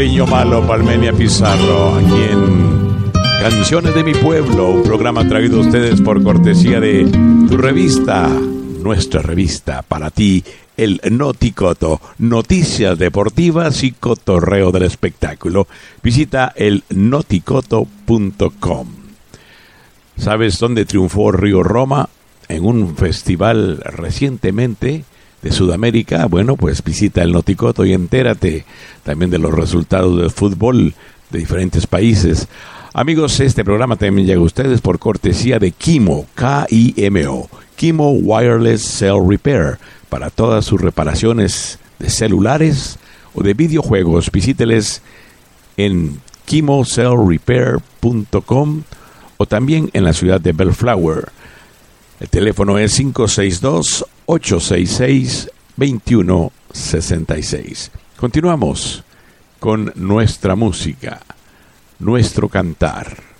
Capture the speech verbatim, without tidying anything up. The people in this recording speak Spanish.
Cariño Malo, Palmenia Pizarro, aquí en Canciones de mi Pueblo, un programa traído a ustedes por cortesía de tu revista, nuestra revista para ti, el Noticoto, noticias deportivas y cotorreo del espectáculo. Visita el noticoto punto com. ¿Sabes dónde triunfó Río Roma? En un festival recientemente de Sudamérica. Bueno, pues visita el Noticoto y entérate también de los resultados del fútbol de diferentes países. Amigos, este programa también llega a ustedes por cortesía de Kimo, K I M O, Kimo Wireless Cell Repair, para todas sus reparaciones de celulares o de videojuegos. Visíteles en kimo cell repair punto com o también en la ciudad de Bellflower. El teléfono es cinco seis dos, ocho seis seis, dos uno seis seis. Continuamos con nuestra música, nuestro cantar.